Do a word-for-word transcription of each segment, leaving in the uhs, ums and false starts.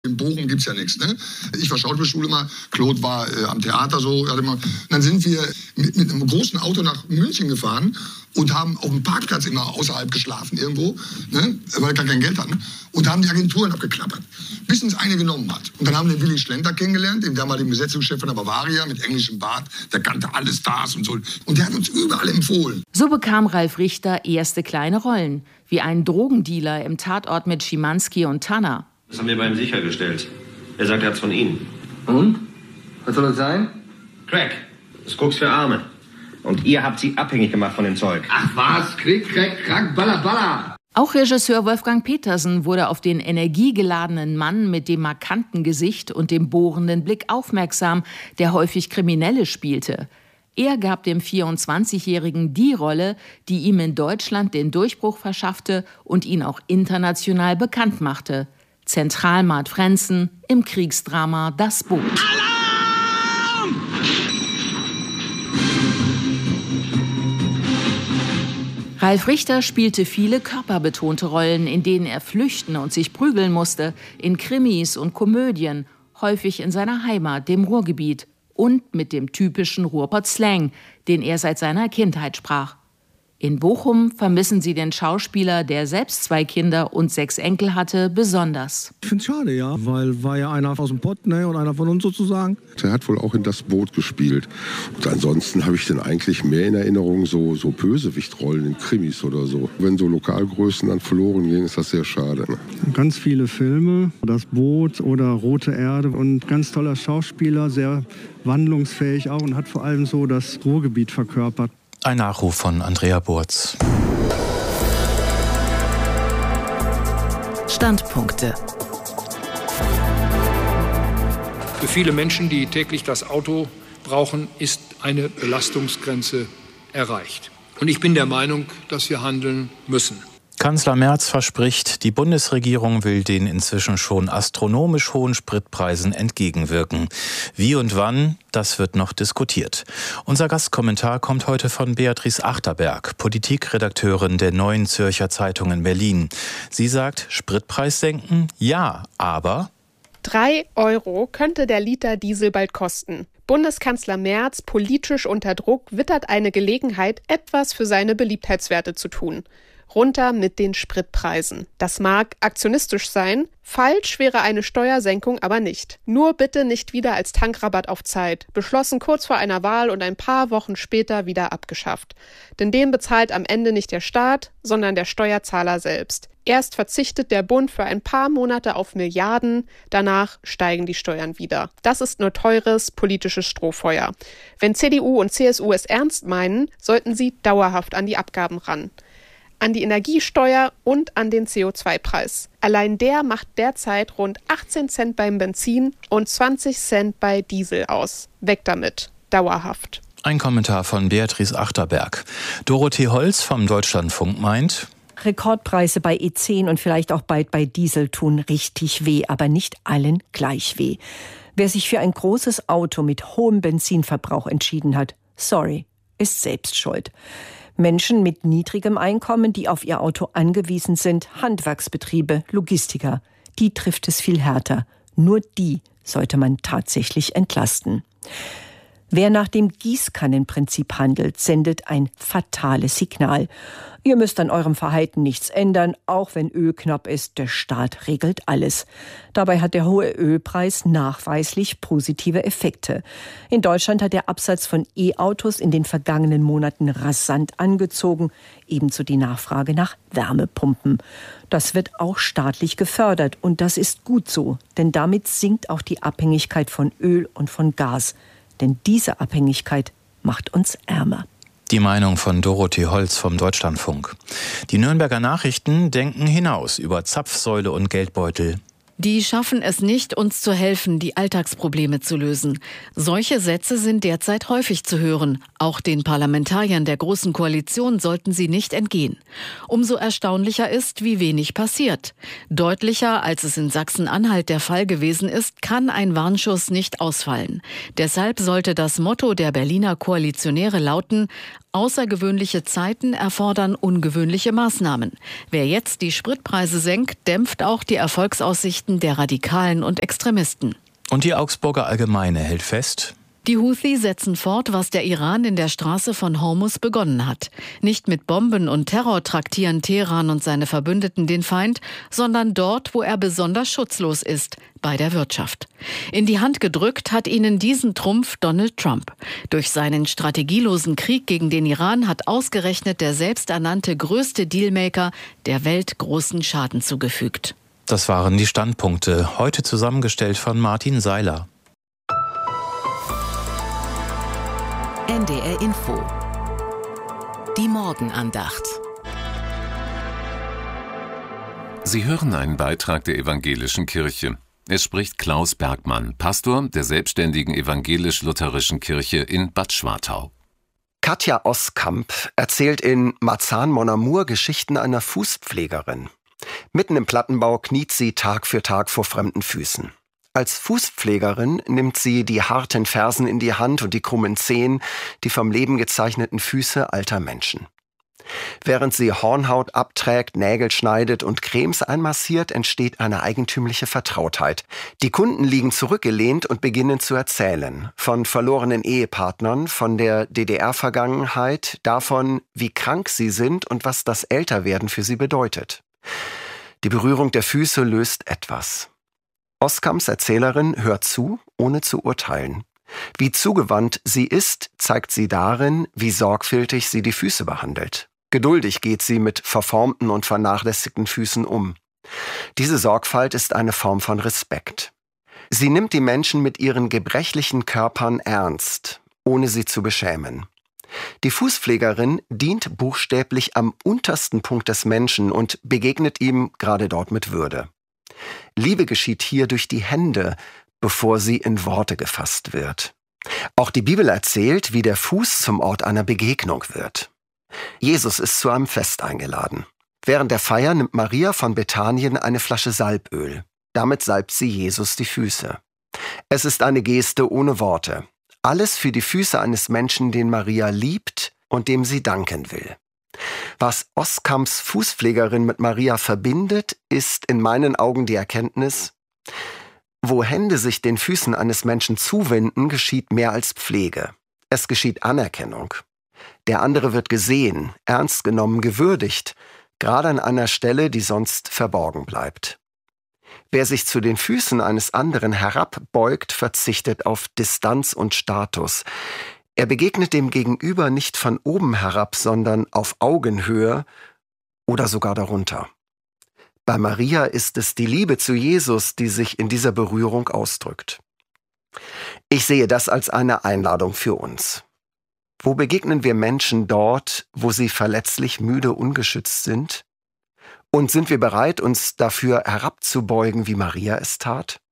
In Bochum gibt's ja nichts, ne? Ich war Schauspielschule mal, Claude war äh, am Theater so. Hatte mal, dann sind wir mit, mit einem großen Auto nach München gefahren und haben auf dem Parkplatz immer außerhalb geschlafen irgendwo, ne? Weil wir gar kein Geld hatten. Und da haben die Agenturen abgeklappert, bis uns eine genommen hat. Und dann haben wir den Willy Schlenter kennengelernt, den damaligen Besetzungschef von der Bavaria mit englischem Bart. Der kannte alle Stars und so. Und der hat uns überall empfohlen. So bekam Ralf Richter erste kleine Rollen, wie ein Drogendealer im Tatort mit Schimanski und Tanner. Das haben wir bei ihm sichergestellt. Er sagt, er hat's von Ihnen. Und? Was soll das sein? Crack. Das Koks für Arme. Und ihr habt sie abhängig gemacht von dem Zeug. Ach was? Krieg, Crack, Crack, Baller, Baller. Auch Regisseur Wolfgang Petersen wurde auf den energiegeladenen Mann mit dem markanten Gesicht und dem bohrenden Blick aufmerksam, der häufig Kriminelle spielte. Er gab dem vierundzwanzigjährigen die Rolle, die ihm in Deutschland den Durchbruch verschaffte und ihn auch international bekannt machte. Zentralmart Frenzen im Kriegsdrama Das Boot. Alarm! Ralf Richter spielte viele körperbetonte Rollen, in denen er flüchten und sich prügeln musste, in Krimis und Komödien, häufig in seiner Heimat, dem Ruhrgebiet, und mit dem typischen Ruhrpott-Slang, den er seit seiner Kindheit sprach. In Bochum vermissen sie den Schauspieler, der selbst zwei Kinder und sechs Enkel hatte, besonders. Ich finde es schade, ja, weil war ja einer aus dem Pott, ne, und einer von uns sozusagen. Der hat wohl auch in Das Boot gespielt. Und ansonsten habe ich den eigentlich mehr in Erinnerung, so, so Bösewichtrollen in Krimis oder so. Wenn so Lokalgrößen dann verloren gehen, ist das sehr schade. Ne? Ganz viele Filme, Das Boot oder Rote Erde, und ganz toller Schauspieler, sehr wandlungsfähig auch und hat vor allem so das Ruhrgebiet verkörpert. Ein Nachruf von Andrea Burz. Standpunkte. Für viele Menschen, die täglich das Auto brauchen, ist eine Belastungsgrenze erreicht. Und ich bin der Meinung, dass wir handeln müssen. Kanzler Merz verspricht, die Bundesregierung will den inzwischen schon astronomisch hohen Spritpreisen entgegenwirken. Wie und wann, das wird noch diskutiert. Unser Gastkommentar kommt heute von Beatrice Achterberg, Politikredakteurin der Neuen Zürcher Zeitung in Berlin. Sie sagt, Spritpreis senken, ja, aber... Drei Euro könnte der Liter Diesel bald kosten. Bundeskanzler Merz, politisch unter Druck, wittert eine Gelegenheit, etwas für seine Beliebtheitswerte zu tun. Runter mit den Spritpreisen. Das mag aktionistisch sein, falsch wäre eine Steuersenkung aber nicht. Nur bitte nicht wieder als Tankrabatt auf Zeit, beschlossen kurz vor einer Wahl und ein paar Wochen später wieder abgeschafft. Denn den bezahlt am Ende nicht der Staat, sondern der Steuerzahler selbst. Erst verzichtet der Bund für ein paar Monate auf Milliarden, danach steigen die Steuern wieder. Das ist nur teures politisches Strohfeuer. Wenn C D U und C S U es ernst meinen, sollten sie dauerhaft an die Abgaben ran. An die Energiesteuer und an den C O zwei Preis. Allein der macht derzeit rund achtzehn Cent beim Benzin und zwanzig Cent bei Diesel aus. Weg damit. Dauerhaft. Ein Kommentar von Beatrice Achterberg. Dorothee Holz vom Deutschlandfunk meint... Rekordpreise bei E zehn und vielleicht auch bald bei Diesel tun richtig weh, aber nicht allen gleich weh. Wer sich für ein großes Auto mit hohem Benzinverbrauch entschieden hat, sorry, ist selbst schuld. Menschen mit niedrigem Einkommen, die auf ihr Auto angewiesen sind, Handwerksbetriebe, Logistiker, die trifft es viel härter. Nur die sollte man tatsächlich entlasten. Wer nach dem Gießkannenprinzip handelt, sendet ein fatales Signal. Ihr müsst an eurem Verhalten nichts ändern, auch wenn Öl knapp ist, der Staat regelt alles. Dabei hat der hohe Ölpreis nachweislich positive Effekte. In Deutschland hat der Absatz von E-Autos in den vergangenen Monaten rasant angezogen, ebenso die Nachfrage nach Wärmepumpen. Das wird auch staatlich gefördert und das ist gut so, denn damit sinkt auch die Abhängigkeit von Öl und von Gas. Denn diese Abhängigkeit macht uns ärmer. Die Meinung von Dorothee Holz vom Deutschlandfunk. Die Nürnberger Nachrichten denken hinaus über Zapfsäule und Geldbeutel. Die schaffen es nicht, uns zu helfen, die Alltagsprobleme zu lösen. Solche Sätze sind derzeit häufig zu hören. Auch den Parlamentariern der Großen Koalition sollten sie nicht entgehen. Umso erstaunlicher ist, wie wenig passiert. Deutlicher, als es in Sachsen-Anhalt der Fall gewesen ist, kann ein Warnschuss nicht ausfallen. Deshalb sollte das Motto der Berliner Koalitionäre lauten: Außergewöhnliche Zeiten erfordern ungewöhnliche Maßnahmen. Wer jetzt die Spritpreise senkt, dämpft auch die Erfolgsaussichten der Radikalen und Extremisten. Und die Augsburger Allgemeine hält fest: Die Houthi setzen fort, was der Iran in der Straße von Hormuz begonnen hat. Nicht mit Bomben und Terror traktieren Teheran und seine Verbündeten den Feind, sondern dort, wo er besonders schutzlos ist, bei der Wirtschaft. In die Hand gedrückt hat ihnen diesen Trumpf Donald Trump. Durch seinen strategielosen Krieg gegen den Iran hat ausgerechnet der selbsternannte größte Dealmaker der Welt großen Schaden zugefügt. Das waren die Standpunkte, heute zusammengestellt von Martin Seiler. N D R Info. Die Morgenandacht. Sie hören einen Beitrag der Evangelischen Kirche. Es spricht Klaus Bergmann, Pastor der selbstständigen evangelisch-lutherischen Kirche in Bad Schwartau. Katja Oskamp erzählt in Marzahn Mon Amour Geschichten einer Fußpflegerin. Mitten im Plattenbau kniet sie Tag für Tag vor fremden Füßen. Als Fußpflegerin nimmt sie die harten Fersen in die Hand und die krummen Zehen, die vom Leben gezeichneten Füße alter Menschen. Während sie Hornhaut abträgt, Nägel schneidet und Cremes einmassiert, entsteht eine eigentümliche Vertrautheit. Die Kunden liegen zurückgelehnt und beginnen zu erzählen. Von verlorenen Ehepartnern, von der D D R-Vergangenheit, davon, wie krank sie sind und was das Älterwerden für sie bedeutet. Die Berührung der Füße löst etwas. Oskamps Erzählerin hört zu, ohne zu urteilen. Wie zugewandt sie ist, zeigt sie darin, wie sorgfältig sie die Füße behandelt. Geduldig geht sie mit verformten und vernachlässigten Füßen um. Diese Sorgfalt ist eine Form von Respekt. Sie nimmt die Menschen mit ihren gebrechlichen Körpern ernst, ohne sie zu beschämen. Die Fußpflegerin dient buchstäblich am untersten Punkt des Menschen und begegnet ihm gerade dort mit Würde. Liebe geschieht hier durch die Hände, bevor sie in Worte gefasst wird. Auch die Bibel erzählt, wie der Fuß zum Ort einer Begegnung wird. Jesus ist zu einem Fest eingeladen. Während der Feier nimmt Maria von Bethanien eine Flasche Salböl. Damit salbt sie Jesus die Füße. Es ist eine Geste ohne Worte. Alles für die Füße eines Menschen, den Maria liebt und dem sie danken will. Was Oskamps Fußpflegerin mit Maria verbindet, ist in meinen Augen die Erkenntnis: Wo Hände sich den Füßen eines Menschen zuwenden, geschieht mehr als Pflege. Es geschieht Anerkennung. Der andere wird gesehen, ernst genommen, gewürdigt, gerade an einer Stelle, die sonst verborgen bleibt. Wer sich zu den Füßen eines anderen herabbeugt, verzichtet auf Distanz und Status. Er begegnet dem Gegenüber nicht von oben herab, sondern auf Augenhöhe oder sogar darunter. Bei Maria ist es die Liebe zu Jesus, die sich in dieser Berührung ausdrückt. Ich sehe das als eine Einladung für uns. Wo begegnen wir Menschen dort, wo sie verletzlich, müde, ungeschützt sind? Und sind wir bereit, uns dafür herabzubeugen, wie Maria es tat?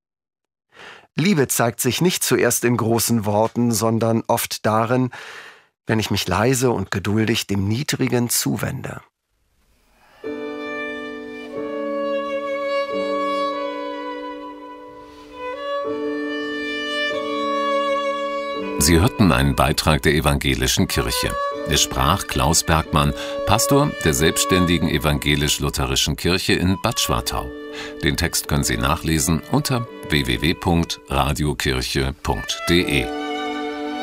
Liebe zeigt sich nicht zuerst in großen Worten, sondern oft darin, wenn ich mich leise und geduldig dem Niedrigen zuwende. Sie hörten einen Beitrag der Evangelischen Kirche. Es sprach Klaus Bergmann, Pastor der selbstständigen evangelisch-lutherischen Kirche in Bad Schwartau. Den Text können Sie nachlesen unter w w w punkt radiokirche punkt d e.